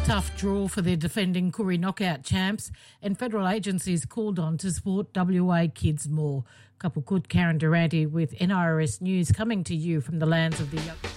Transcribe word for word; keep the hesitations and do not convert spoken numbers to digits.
Tough draw for the defending Koori knockout champs, and federal agencies called on to support W A kids more. Couple good Karen Durante with N R S News coming to you from the lands of the...